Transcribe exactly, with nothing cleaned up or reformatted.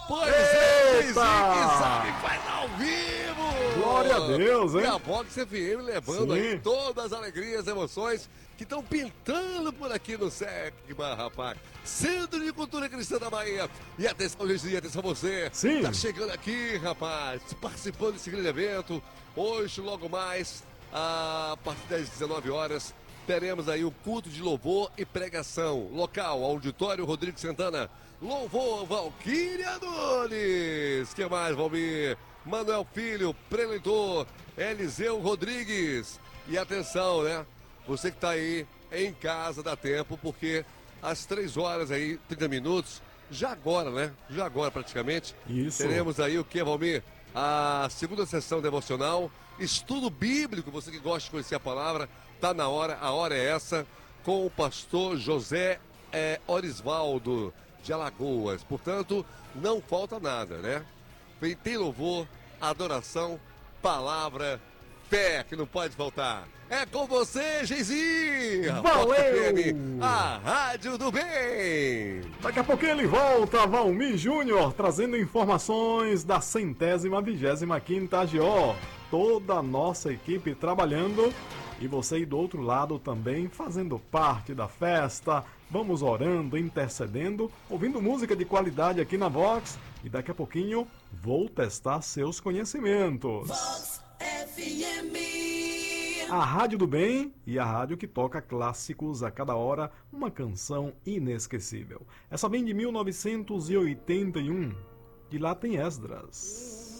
Pois é, Zique Eita! sabe que faz ao vivo! Glória a Deus, hein? E a Vox F M levando Sim. aí todas as alegrias, emoções que estão pintando por aqui no SECMA, rapaz. Centro de Cultura Cristã da Bahia. E atenção, Luizinho, atenção você. Sim. Tá chegando aqui, rapaz, participando desse grande evento. Hoje, logo mais, a partir das dezenove horas, teremos aí o culto de louvor e pregação. Local, Auditório Rodrigo Santana. Louvor, Valquíria Nunes. Que mais, Valmir? Manuel Filho, preleitor, Eliseu Rodrigues. E atenção, né? Você que tá aí em casa, dá tempo, porque às três horas aí, trinta minutos, já agora, né? Já agora praticamente. Isso. Teremos aí o que, Valmir? A segunda sessão devocional, estudo bíblico, você que gosta de conhecer a palavra, tá na hora, a hora é essa, com o pastor José é, Orisvaldo de Alagoas. Portanto, não falta nada, né? Tem louvor, adoração, palavra, fé, que não pode faltar. É com você, Geizinho! Valeu! A Rádio do Bem! Daqui a pouquinho ele volta, Valmir Júnior, trazendo informações da centésima vigésima quinta A G O. Toda a nossa equipe trabalhando e você aí do outro lado também fazendo parte da festa. Vamos orando, intercedendo, ouvindo música de qualidade aqui na Vox. E daqui a pouquinho vou testar seus conhecimentos. Vox F M. A Rádio do Bem e a rádio que toca clássicos a cada hora, uma canção inesquecível. Essa vem de mil novecentos e oitenta e um, de lá tem Esdras.